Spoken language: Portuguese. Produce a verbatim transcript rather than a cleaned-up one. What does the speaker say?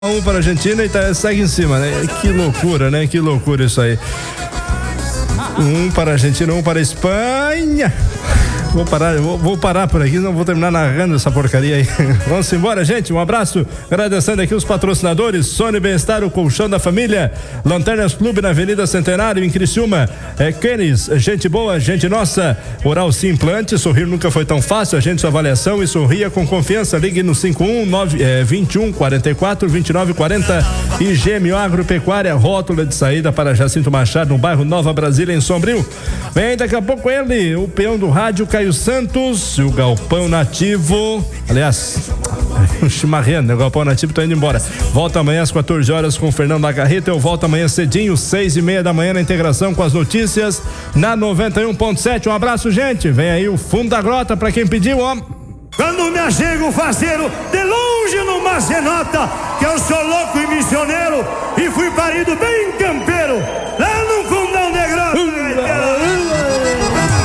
Um para a Argentina e tá, segue em cima, né? Que loucura, né? Que loucura isso aí. Um para a Argentina, um para a Espanha. Vou parar, vou, vou parar por aqui, não vou terminar narrando essa porcaria aí. Vamos embora, gente. Um abraço. Agradecendo aqui os patrocinadores: Sony Bem-Estar, o colchão da família. Lanternas Clube na Avenida Centenário, em Criciúma. É Kenis, gente boa, gente nossa. Oral Sim Implante, sorrir nunca foi tão fácil. Agende sua avaliação e sorria com confiança. Ligue no cinco um nove, é, vinte e um, quarenta e quatro, vinte e nove, quarenta. E G M O Agropecuária, rótula de saída para Jacinto Machado, no bairro Nova Brasília, em Sombrio. Vem daqui a pouco ele, o peão do rádio, Caio Santos, o Galpão Nativo, aliás, o Chimarrendo, o Galpão Nativo tá indo embora. Volta amanhã às quatorze horas com o Fernando da Carreta. Eu volto amanhã cedinho, seis e meia da manhã, na integração com as notícias na noventa e um ponto sete. Um abraço, gente. Vem aí o Fundo da Grota pra quem pediu, ó. Quando me achego faceiro, de longe numa cenota, que eu sou louco e missioneiro,